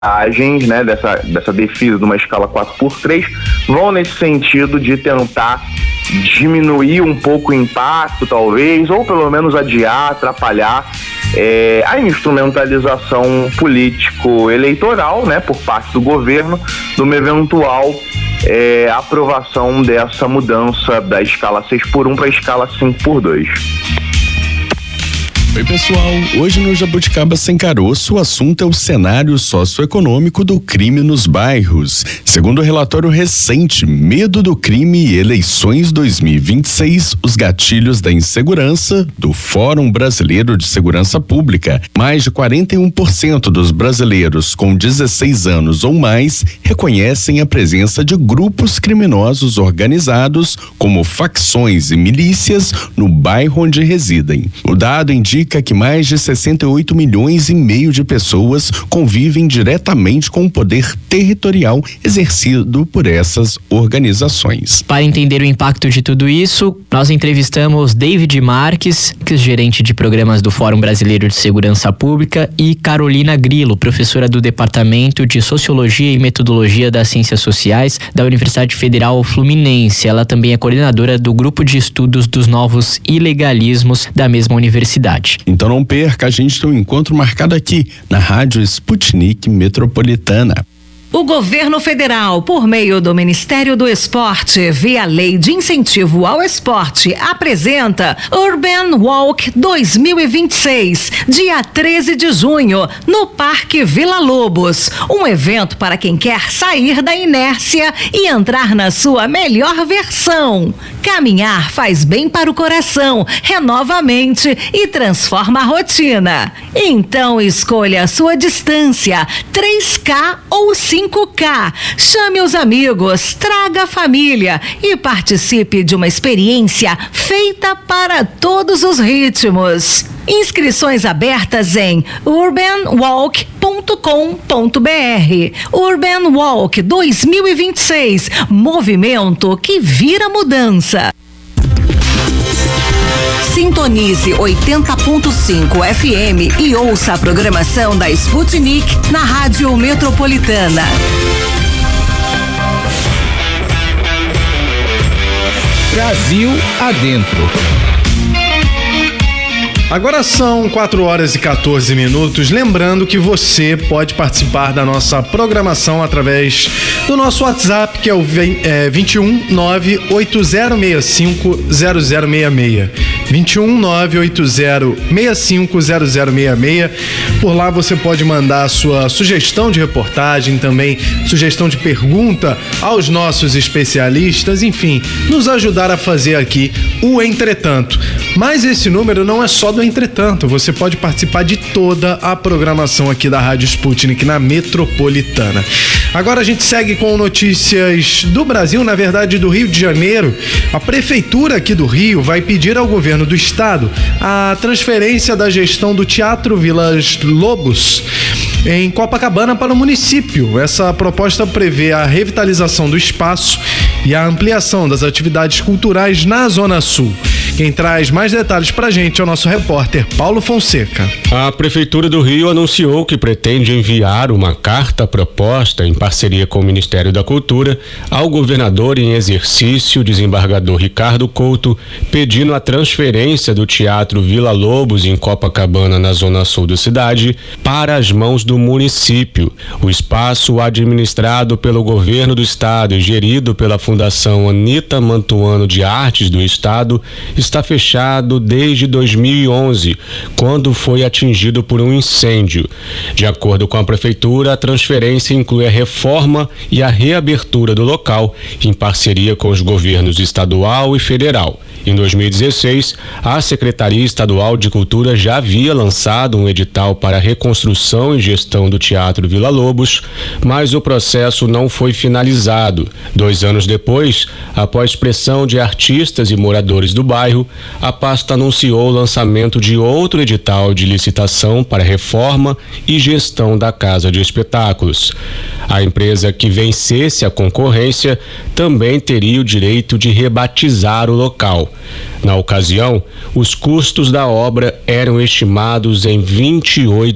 né, dessa defesa de uma escala 4x3 vão nesse sentido de tentar diminuir um pouco o impacto, talvez, ou pelo menos adiar, atrapalhar a instrumentalização político-eleitoral, né, por parte do governo, de uma eventual aprovação dessa mudança da escala 6x1 para a escala 5x2. Oi pessoal, hoje no Jabuticaba Sem Caroço o assunto é o cenário socioeconômico do crime nos bairros. Segundo o relatório recente Medo do Crime e Eleições 2026, os gatilhos da insegurança, do Fórum Brasileiro de Segurança Pública, mais de 41% dos brasileiros com 16 anos ou mais reconhecem a presença de grupos criminosos organizados como facções e milícias no bairro onde residem. O dado indica que mais de 68 milhões e meio de pessoas convivem diretamente com o poder territorial exercido por essas organizações. Para entender o impacto de tudo isso, nós entrevistamos David Marques, que é gerente de programas do Fórum Brasileiro de Segurança Pública, e Carolina Grilo, professora do Departamento de Sociologia e Metodologia das Ciências Sociais da Universidade Federal Fluminense. Ela também é coordenadora do Grupo de Estudos dos Novos Ilegalismos da mesma universidade. Então não perca, a gente tem um encontro marcado aqui na Rádio Sputnik Metropolitana. O governo federal, por meio do Ministério do Esporte, via Lei de Incentivo ao Esporte, apresenta Urban Walk 2026, dia 13 de junho, no Parque Vila Lobos. Um evento para quem quer sair da inércia e entrar na sua melhor versão. Caminhar faz bem para o coração, renova a mente e transforma a rotina. Então escolha a sua distância, 3K ou 5K. Chame os amigos, traga a família e participe de uma experiência feita para todos os ritmos. Inscrições abertas em urbanwalk.com.br. Urban Walk 2026, movimento que vira mudança. Sintonize 80.5 FM e ouça a programação da Sputnik na Rádio Metropolitana. Brasil Adentro. Agora são 4h14. Lembrando que você pode participar da nossa programação através do nosso WhatsApp, que é o 21980650066. 21980650066. Por lá você pode mandar a sua sugestão de reportagem, também sugestão de pergunta aos nossos especialistas, enfim, nos ajudar a fazer aqui o Entretanto. Mas esse número não é só do Entretanto, você pode participar de toda a programação aqui da Rádio Sputnik na Metropolitana. Agora a gente segue com notícias do Brasil, na verdade do Rio de Janeiro. A prefeitura aqui do Rio vai pedir ao governo do estado a transferência da gestão do Teatro Vila Lobos em Copacabana para o município. Essa proposta prevê a revitalização do espaço e a ampliação das atividades culturais na Zona Sul. Quem traz mais detalhes pra gente é o nosso repórter Paulo Fonseca. A Prefeitura do Rio anunciou que pretende enviar uma carta proposta em parceria com o Ministério da Cultura ao governador em exercício, desembargador Ricardo Couto, pedindo a transferência do Teatro Vila Lobos em Copacabana, na Zona Sul da cidade, para as mãos do município. O espaço, administrado pelo governo do estado e gerido pela Fundação Anita Mantuano de Artes do Estado, está fechado desde 2011, quando foi atingido por um incêndio. De acordo com a Prefeitura, a transferência inclui a reforma e a reabertura do local, em parceria com os governos estadual e federal. Em 2016, a Secretaria Estadual de Cultura já havia lançado um edital para a reconstrução e gestão do Teatro Vila Lobos, mas o processo não foi finalizado. 2 anos depois, após pressão de artistas e moradores do bairro, a pasta anunciou o lançamento de outro edital de licitação para reforma e gestão da Casa de Espetáculos. A empresa que vencesse a concorrência também teria o direito de rebatizar o local. Na ocasião, os custos da obra eram estimados em 28